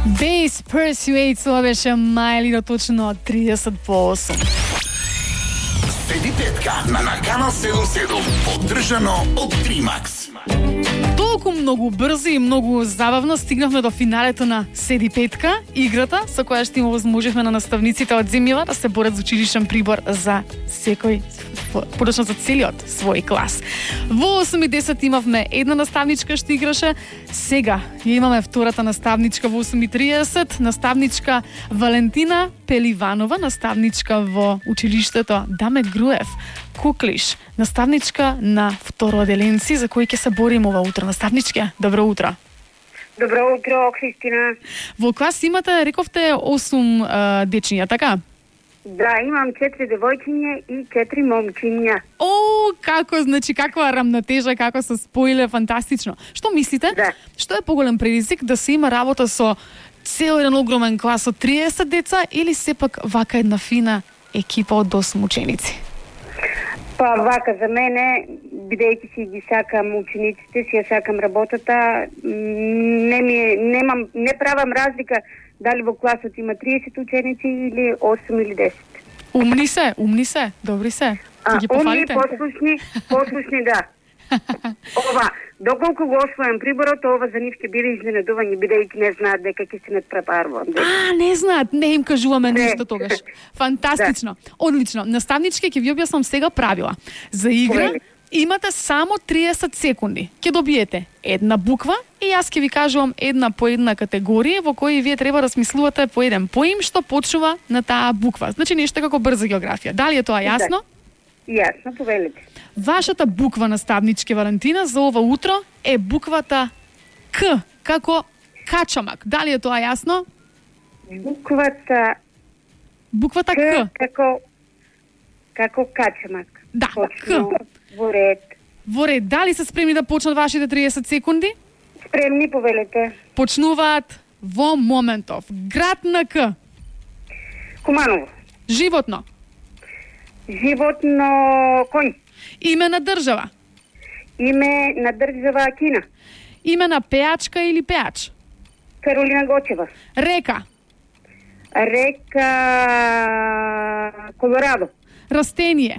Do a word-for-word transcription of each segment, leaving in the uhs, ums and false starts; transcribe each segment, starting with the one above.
Base Persuade, това беше Майлино точно тридесет по осем. Седи петка на Наканал седем седем, поддржано од Тримакс. Толку многу брзо и многу забавно стигнавме до финалето на Седи петка, играта со која што им овозможивме на наставниците од земјава да се борат за училишен прибор за секој, подочно за целиот свој клас. Во осем и десет имавме една наставничка што играше, сега ја имаме втората наставничка во осем и тридесет, наставничка Валентина Пеливанова, наставничка во училиштето Даме Груев Куклиш, наставничка на второделенци за кои ќе се бориме ова утро. Наставничке, добро утро. Добро утро, Христина. Во клас имате, рековте, осум а, дечиња, така? Да, имам четири девојчиња и четири момчиња. О, како, значи, каква рамнотежа, како се споиле, фантастично. Што мислите? Да. Што е поголем предизвик, да се има работа со цел еден огромен клас од триесет деца или сепак вака една фина екипа од осум ученици? Па вака за мене, бидејќи си ги сакам учениците, си ја сакам работата, не ми е, немам, не правам разлика дали во класот има триесет ученици или осум или десет. Умни се, умни се, добри се. А, ги умни, пофалите? послушни, послушни, да. Ова, доколку го освојам приборот, ова за нив ќе биде изненадување, бидејќи не знаат дека ќе се надпрепарувам. А, не знаат, не им кажуваме Не. ништо тогаш. Фантастично. Одлично. Наставничке, ќе ви објаснам сега правила. За игра Повели. имате само триесет секунди. Ќе добиете една буква и јас ќе ви кажувам една по една категорија во кои вие треба да смислувате по еден поим што почнува на таа буква. Значи нешто како брза географија. Дали е тоа јасно? Јасно, повелите. Вашата буква, наставничке Валентина, за ова утро е буквата К, како качамак. Дали е тоа јасно? Буквата Буквата К К. како како качамак. Да, Точно, К. во ред. Во ред, дали се спремни да почнат вашите триесет секунди? Спремни, повелете. Почнуваат во моментов. Град на К. Куманово. Животно. Животно коњ. Име на држава. Име на држава Кина. Име на пеачка или пеач. Каролина Гочева. Река. Река Колорадо. Растение.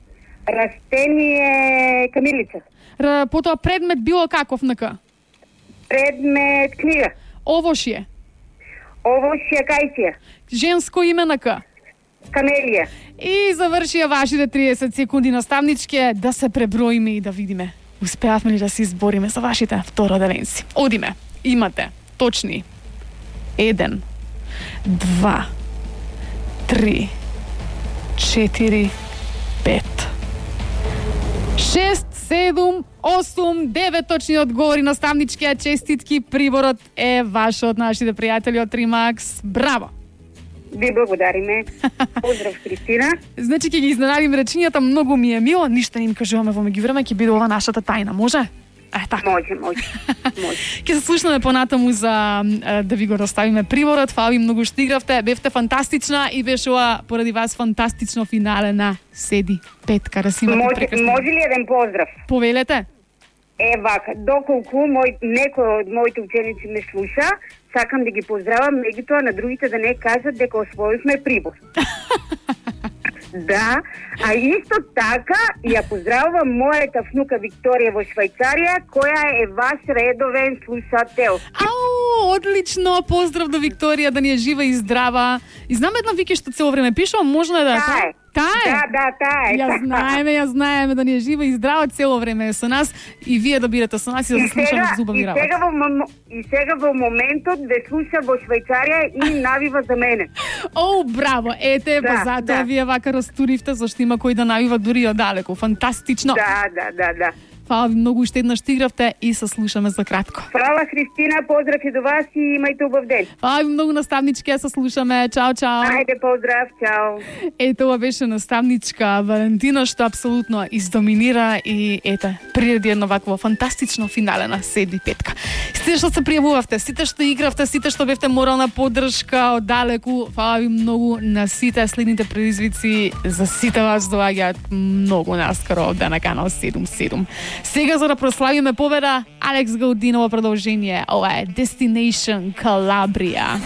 Растение камилица. Р... Потоа предмет било каков на К. Предмет книга. Овошје. Овошје кајсија. Женско име на К. Камелија. И завршија вашите триесет секунди, наставничке, да се преброиме и да видиме успеавме ли да се избориме за вашите второделенци. Одиме. Имате точни еден, два, три, четири, пет, шест, седум, осум, девет точни одговори, наставничке. Честитки, приборот е ваш од нашите пријатели од Тримакс. Браво! Ви благодариме. Поздрав, Христина. Значи ќе ги изненадим речињата, многу ми е мило, ништо не им кажуваме во меѓувреме, ќе биде ова нашата тајна, може? Е, така. Може, може. Може. Ќе се слушнеме понатаму за е, да ви го доставиме приборот. Фала ви многу што игравте, бевте фантастична и беше ова поради вас фантастично финале на Седи петка. Да си имате Може, прекрасни. може ли еден поздрав? Повелете. Е, вака, доколку мој, некој од моите ученици ме слуша, сакам да ги поздравам, меѓутоа на другите да не кажат дека освоивме прибор. Да, а исто така ја поздравувам мојата внука Викторија во Швајцарија, која е ваш редовен слушател. Ау, одлично, поздрав до Викторија, да ни е жива и здрава. И знам една Вики што цело време пишува, можно е да е Таа тоа? е. Таа е? Да, да, таа е. Ја знаеме, ја знаеме да ни е жива и здрава, цело време е со нас и вие да бидете со нас и да И се слушаме сега, зубави и работа. сега во мом- и сега во моментот ве слуша во Швајцарија и навива за мене. Оу, браво, ете, Да, па затоа да. вие вака растуривте, зашто има кој да навива дури одалеку. Фантастично. Да, да, да, да. Фала ви многу што еднаш игравте и се слушаме за кратко. Фрала Христина, поздрав и до вас и имајте убав ден. Фала ви многу, наставничке, се слушаме. Чао, чао. Ајде, поздрав, чао. Ето, ова беше наставничка Валентина, што апсолутно издоминира и ете, приреди едно вакво фантастично финале на Седи петка. Сите што се пријавувавте, сите што игравте, сите што бевте морална поддршка оддалеку, фала ви многу на сите следните предизвици, за сите вас доаѓаат многу наскоро овде на канал седум седум. Сега за да прославиме победа, Алекс Гаудиново продолжение. Ова е Destination Calabria.